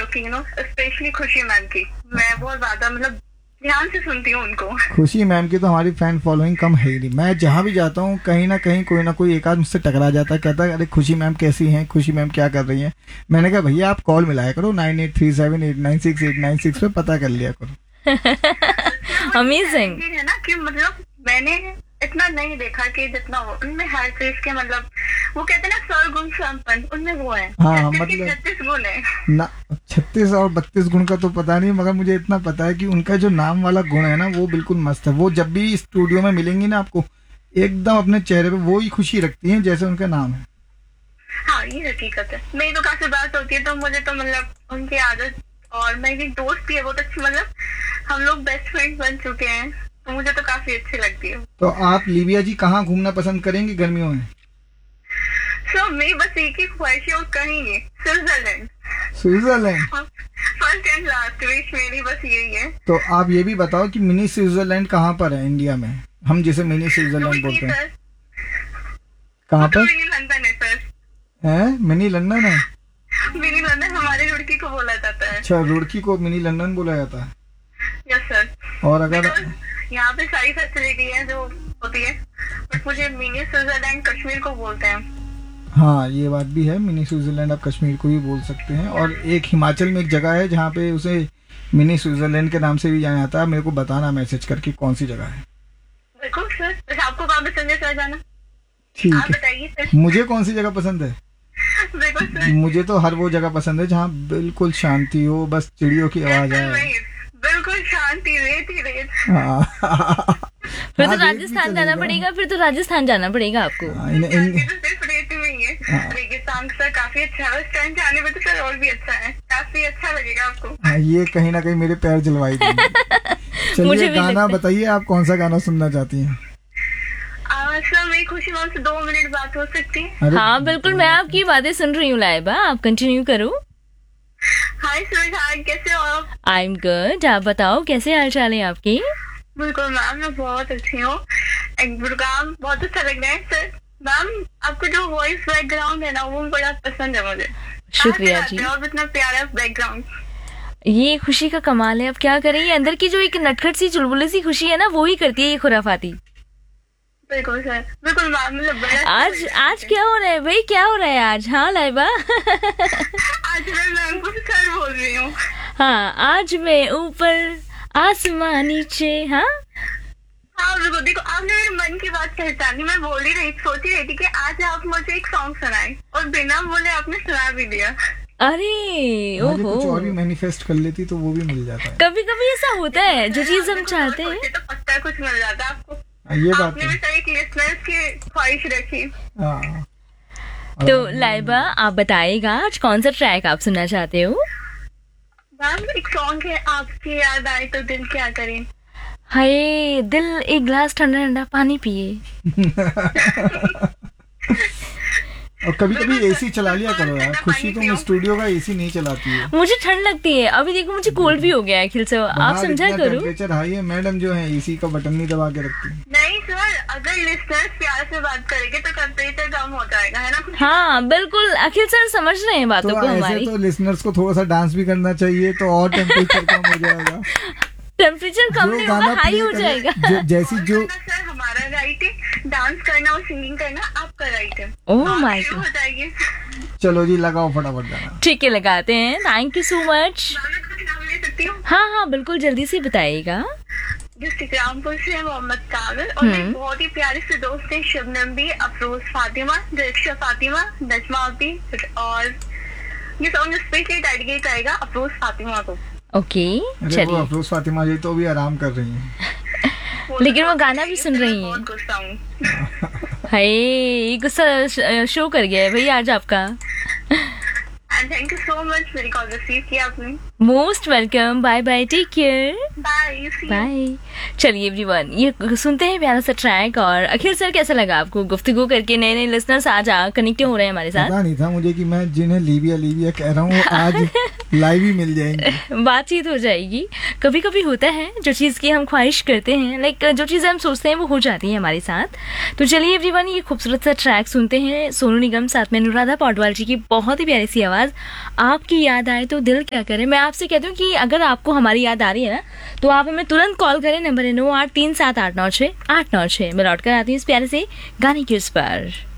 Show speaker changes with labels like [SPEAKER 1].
[SPEAKER 1] की, स्पेशली खुशी मैम की मैं बहुत ज्यादा मतलब ध्यान से सुनती हूँ उनको।
[SPEAKER 2] खुशी मैम की तो हमारी फैन फॉलोइंग कम है ही नहीं। मैं जहाँ भी जाता हूँ कहीं ना कहीं कोई ना कोई एक आध मुझसे टकरा जाता है, कहता है अरे खुशी मैम कैसी हैं, खुशी मैम क्या कर रही हैं। मैंने कहा भैया आप कॉल मिलाया करो 9837896896 पे पता कर लिया करो।
[SPEAKER 3] अमेजिंग
[SPEAKER 1] है ना कि मतलब मैंने इतना नहीं देखा कि जितना उनमें हर चीज के मतलब वो कहते हैं ना 100 गुण संपन्न, उनमें वो है।
[SPEAKER 2] हाँ,
[SPEAKER 1] 36
[SPEAKER 2] मतलब
[SPEAKER 1] 36 गुण है
[SPEAKER 2] ना 36 और 32 गुण का तो पता नहीं, मगर मुझे इतना पता है कि उनका जो नाम वाला गुण है ना वो बिल्कुल मस्त है। वो जब भी स्टूडियो में मिलेंगी ना आपको एकदम अपने चेहरे पे वो ही खुशी रखती हैं जैसे उनका नाम है।
[SPEAKER 1] हाँ ये हकीकत है। मेरी तो काफी बात होती है तो मुझे तो मतलब उनकी आदत, और मेरी दोस्त भी है बहुत अच्छी, मतलब हम लोग बेस्ट फ्रेंड बन चुके हैं तो मुझे तो काफी अच्छी लगती है।
[SPEAKER 2] तो आप लीबिया जी कहाँ घूमना पसंद करेंगी गर्मियों में?
[SPEAKER 1] मेरी बस एक ही ख्वाहिश है, वो कहेंगे Switzerland.
[SPEAKER 2] Switzerland
[SPEAKER 1] first and last wish मेरी बस यही है।
[SPEAKER 2] तो आप ये भी बताओ कि मिनी स्विट्जरलैंड कहाँ पर है इंडिया में, हम जिसे मिनी स्विट्जरलैंड बोलते हैं? कहाँ पर?
[SPEAKER 1] मिनी लंदन है सर।
[SPEAKER 2] है मिनी लंदन है?
[SPEAKER 1] मिनी लंदन हमारे रुड़की को बोला जाता है।
[SPEAKER 2] अच्छा, रुड़की को मिनी लंदन बोला जाता है।
[SPEAKER 1] Yes sir.
[SPEAKER 2] और अगर
[SPEAKER 1] यहाँ पे सारी फैसिलिटी है जो होती है, बट मुझे मिनी स्विट्जरलैंड कश्मीर को बोलते हैं।
[SPEAKER 2] हाँ ये बात भी है, मिनी स्विट्जरलैंड आप कश्मीर को भी बोल सकते हैं। और एक हिमाचल में एक जगह है जहाँ पे उसे मिनी स्विट्जरलैंड के नाम से भी जाना जाता है। मेरे को बताना मैसेज करके कौन सी जगह है।
[SPEAKER 1] देखो सर, वैसे आपको कहाँ पसंद है सर जाना?
[SPEAKER 2] ठीक
[SPEAKER 1] आप
[SPEAKER 2] है,
[SPEAKER 1] बताइए सर।
[SPEAKER 2] मुझे कौन सी जगह पसंद है?
[SPEAKER 1] देखो सर,
[SPEAKER 2] मुझे तो हर वो जगह पसंद है जहाँ बिल्कुल शांति हो, बस चिड़ियों की आवाज आए।
[SPEAKER 1] बिल्कुल शांति, रेत ही रेत।
[SPEAKER 2] हाँ।
[SPEAKER 3] फिर तो
[SPEAKER 2] हाँ,
[SPEAKER 3] राजस्थान जाना पड़ेगा, फिर तो राजस्थान जाना पड़ेगा आपको।
[SPEAKER 1] सिर्फ रेत में ही है। रेगिस्तान सर काफी अच्छा है, उस टाइम जाने में तो सर और भी अच्छा है, काफी अच्छा लगेगा आपको।
[SPEAKER 2] ये कहीं ना कहीं मेरे पैर जलवाई देंगे।
[SPEAKER 3] मुझे
[SPEAKER 2] चलिए
[SPEAKER 3] भी
[SPEAKER 2] गाना
[SPEAKER 3] लगता है।
[SPEAKER 2] बताइए, आप कौन सा गाना सुनना चाहती हैं?
[SPEAKER 1] सर मेरी खुशी मैम से 2 मिनट बात हो सकती है?
[SPEAKER 2] अरे
[SPEAKER 3] हाँ बिल्कुल, मैं आपकी बातें सुन रही हूँ लाइबा, आप कंटिन्यू करो।
[SPEAKER 1] हाय स्वीटहार्ट, कैसे हो आप?
[SPEAKER 3] आई एम गुड, आप बताओ कैसे हाल चाल है आपके?
[SPEAKER 1] बिल्कुल मैम, मैं बहुत अच्छी हूँ। प्रोग्राम बहुत अच्छा लग रहा है सर। मैम आपको जो वॉइस बैकग्राउंड है ना वो बड़ा पसंद है मुझे।
[SPEAKER 3] शुक्रिया जी।
[SPEAKER 1] और इतना प्यारा बैकग्राउंड।
[SPEAKER 3] ये खुशी का कमाल है, अब क्या करें, ये अंदर की जो एक नटखट सी चुलबुली सी खुशी है ना वो ही करती है ये खुराफाती।
[SPEAKER 1] बिल्कुल सर, बिल्कुल मैम, मतलब बड़ा
[SPEAKER 3] आज क्या हो रहा है भाई, क्या हो रहा है आज? हाँ लाइबा।
[SPEAKER 1] आज मैं मैम को सर बोल रही हूँ।
[SPEAKER 3] हाँ, आज मैं ऊपर आसमान नीचे। हाँ
[SPEAKER 1] हाँ बिल्कुल, देखो आपने मेरे मन की बात पहचानी। मैं बोल ही रही, सोच ही रही थी कि आज आप मुझे एक सॉन्ग सुनाए, और बिना बोले आपने सुना भी दिया।
[SPEAKER 3] अरे
[SPEAKER 2] मुझे कुछ और
[SPEAKER 3] ओहो,
[SPEAKER 2] भी मैनिफेस्ट कर लेती तो वो भी मिल जाता है।
[SPEAKER 3] कभी कभी ऐसा होता है जो चीज हम चाहते हैं।
[SPEAKER 1] तो पक्का कुछ मिल जाता है आपको।
[SPEAKER 2] ये बात
[SPEAKER 1] आपने भी सर एक लिसनर्स की ख्वाहिश रखी।
[SPEAKER 2] हाँ।
[SPEAKER 3] तो लाइबा आप बताइएगा आज कौन सा ट्रैक आप सुनना चाहते हो?
[SPEAKER 1] मैम एक सॉन्ग है, आपकी याद आए तो दिल क्या करे।
[SPEAKER 3] हाय दिल एक गिलास ठंडा ठंडा पानी पिए।
[SPEAKER 2] और कभी कभी एसी चला लिया करो यार, खुशी तुम स्टूडियो का एसी नहीं चलाती है।
[SPEAKER 3] मुझे ठंड लगती है, अभी देखो मुझे कोल्ड भी हो गया है खिल से, आप समझा करो।
[SPEAKER 2] टेम्परेचर हाई है, मैडम जो है एसी का बटन नहीं दबा के रखती।
[SPEAKER 1] नहीं सर, अगर लिसनर्स प्यार से बात करेंगे तो टेम्परेचर कम हो जाएगा, है ना?
[SPEAKER 3] हाँ बिल्कुल, अखिल सर समझ रहे हैं बातों
[SPEAKER 2] तो
[SPEAKER 3] को
[SPEAKER 2] ऐसे
[SPEAKER 3] हमारी।
[SPEAKER 2] तो लिसनर्स को थोड़ा सा डांस भी करना चाहिए तो और टेम्परेचर कम हो जाएगा।
[SPEAKER 3] टेम्परेचर कम
[SPEAKER 2] जो
[SPEAKER 3] नहीं
[SPEAKER 2] गाना
[SPEAKER 3] होगा, हाई
[SPEAKER 2] play
[SPEAKER 3] हो
[SPEAKER 2] करे,
[SPEAKER 3] जाएगा।
[SPEAKER 2] जैसी जो
[SPEAKER 1] सर हमारा राइट है, डांस करना और सिंगिंग करना आपका राइट है।
[SPEAKER 3] ओह माय
[SPEAKER 1] शुरू
[SPEAKER 3] गॉड,
[SPEAKER 1] हो जाएगी।
[SPEAKER 2] चलो जी लगाओ फटाफट गाना।
[SPEAKER 3] ठीक है लगाते हैं, थैंक यू सो मच।
[SPEAKER 1] मैं कुछ नाम ले सकती हूँ?
[SPEAKER 3] हाँ हाँ बिल्कुल, जल्दी से बताइएगा।
[SPEAKER 1] डिस्ट्रिक्ट रामपुर से है मोहम्मद काबिल, और मेरी बहुत ही प्यारी से दोस्त है शबनम भी, अफरोज फातिमा, दरिक्षा फातिमा, नजमा भी, और ये सॉन्ग स्पेशली डेडिकेट आएगा अफरोज फातिमा को।
[SPEAKER 3] ओके
[SPEAKER 2] अरे वो
[SPEAKER 3] चलिए,
[SPEAKER 2] अफरोज फातिमा जी तो भी आराम कर रही हैं।
[SPEAKER 3] लेकिन वो गाना भी सुन रही हैं।
[SPEAKER 1] बहुत गुस्सा हूँ।
[SPEAKER 3] हाय ये गुस्सा शो कर गया है भाई आज आपका।
[SPEAKER 1] And thank you so much, मेरी कॉल रिसीव किया आपने।
[SPEAKER 3] Most welcome, bye bye, take care,
[SPEAKER 1] bye.
[SPEAKER 3] Bye. चलिए एवरीवन, ये सुनते हैं प्यारा सा ट्रैक। और अखिल सर कैसा लगा आपको गुफ्तगू करके? नए नए लिसनर्स आज कनेक्ट हो रहे हैं हमारे साथ।
[SPEAKER 2] पता नहीं था मुझे कि मैं जिन्हें लीबिया लीबिया कह रहा हूँ वो आज लाइव ही मिल जाएंगे।
[SPEAKER 3] बातचीत हो जाएगी। कभी कभी होता है जो चीज़ की हम ख्वाहिश करते हैं, लाइक जो चीज़ें हम सोचते हैं वो हो जाती है हमारे साथ। तो चलिए एवरीवन, ये खूबसूरत सा ट्रैक सुनते हैं, सोनू निगम साथ में अनुराधा पौडवाल जी की बहुत ही प्यारी सी आवाज़। आपकी याद आए तो दिल क्या करे। मैं आपसे कहती हूँ कि अगर आपको हमारी याद आ रही है ना तो आप हमें तुरंत कॉल करें, नंबर है 9837896896। मैं लौट कर आती हूँ इस प्यारे से गाने की उस पर।